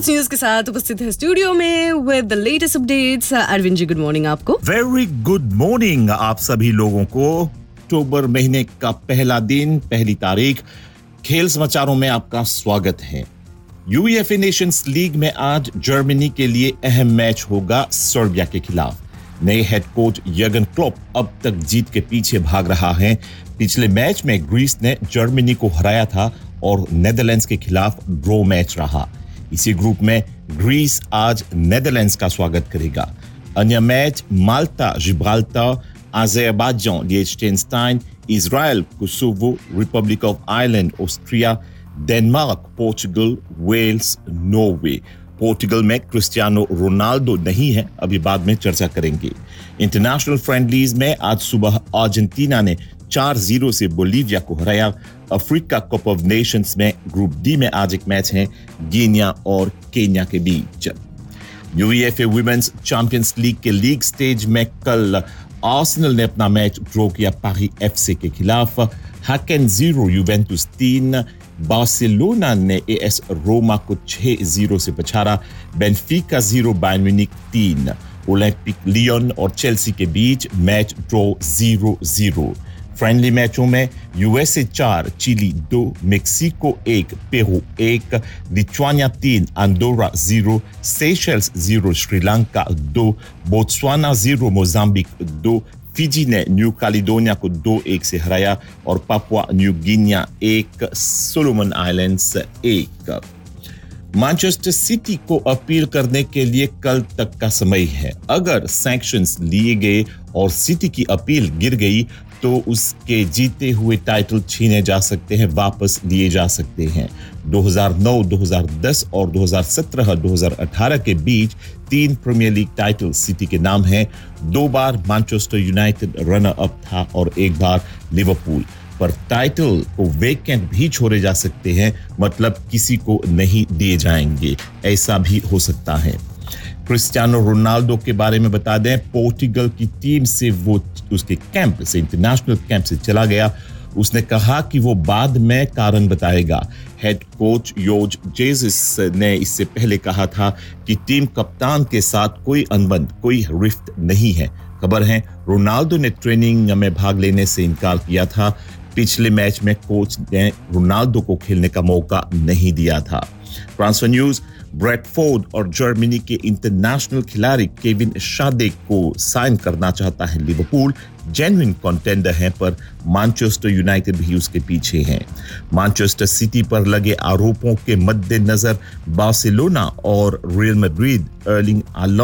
Sports news के साथ उपस्थित है स्टूडियो में with the latest updates. Arvind ji, good morning आपको। वेरी गुड मॉर्निंग आप सभी लोगों को। अक्टूबर महीने का पहला दिन, पहली तारीख, खेल समाचारों में आपका स्वागत है। यूईएफए नेशंस लीग में आज जर्मनी के लिए अहम मैच होगा सर्बिया के खिलाफ। नए हेड कोच यर्गन क्लोप अब तक जीत के पीछे भाग रहा है। पिछले मैच में ग्रीस ने जर्मनी को हराया था और नेदरलैंड्स के खिलाफ ड्रॉ मैच रहा। इसी ग्रुप में ग्रीस आज नेदरलैंड्स का स्वागत करेगा। अन्य match Malta, Gibraltar, Azerbaijan, लिएचटेनस्टाइन, Israel, Kosovo, Republic of Ireland, Austria, Denmark, Portugal, Wales, Norway. Portugal में क्रिस्टियानो रोनाल्डो नहीं है, अभी बाद में चर्चा करेंगे। इंटरनेशनल फ्रेंडलीज में आज सुबह अर्जेंटीना ने 4-0 से बोलीविया को हराया। अफ्रीका कप ऑफ नेशंस में ग्रुप डी में आज एक मैच है गिनिया और केन्या के बीच। यूईएफए वुमेन्स चैंपियंस लीग के लीग स्टेज में कल आर्सेनल ने अपना मैच ड्रॉ किया पारी एफसी के खिलाफ। हैकेन 0, यूवेंटुस 3। बार्सिलोना ने एएस रोमा को 6-0 से पछाड़ा। Benfica 0, Bayern Munich 3। Olympic Leone और चेल्सी के बीच मैच ड्रॉ 0-0। फ्रेंडली मैचों में USA 4, chilli 2, Mexico 1, Peru 1, Lithuania 3, Andorra 0, Seychelles 0, Sri Lanka 2, Botswana 0, Mozambique 2, Fiji ने न्यू कैलिडोनिया को 2-1 से हराया और Papua new Guinea 1, Solomon islands 1। Manchester city को अपील करने के लिए कल तक का समय है। अगर सैंक्शंस लिए गए और सिटी की अपील गिर गई तो उसके जीते हुए टाइटल छीने जा सकते हैं, वापस लिए जा सकते हैं। 2009, 2010 और 2017-2018 के बीच 3 प्रीमियर लीग टाइटल सिटी के नाम हैं। 2 बार मैनचेस्टर यूनाइटेड रनर अप था और 1 बार लिवरपूल। पर टाइटल को वेकेंट भी छोड़े जा सकते हैं, मतलब किसी को नहीं दिए जाएंगे, ऐसा भी हो सकता है। क्रिस्टियानो रोनाल्डो के बारे में बता दें, पोर्टुगल की टीम से वो उसके कैंप से, इंटरनेशनल कैंप से चला गया। उसने कहा कि वो बाद में कारण बताएगा। हेड कोच योर्ज जेसस ने इससे पहले कहा था कि टीम कप्तान के साथ कोई अनबन, कोई रिफ्ट नहीं है। खबर है रोनाल्डो ने ट्रेनिंग में भाग लेने से इनकार किया था। पिछले मैच में कोच ने रोनाल्डो को खेलने का मौका नहीं दिया था। ट्रांसफर न्यूज, ब्रेडफोर्ड और जर्मनी के इंटरनेशनल खिलाड़ी केविन शादेक को साइन करना चाहता है लिवरपूल। जेन्युइन कंटेंडर है, पर मैनचेस्टर यूनाइटेड भी उसके पीछे है। मैनचेस्टर सिटी पर लगे आरोपों के मद्देनजर बार्सिलोना और रियल मैड्रिड अर्लिंग हालैंड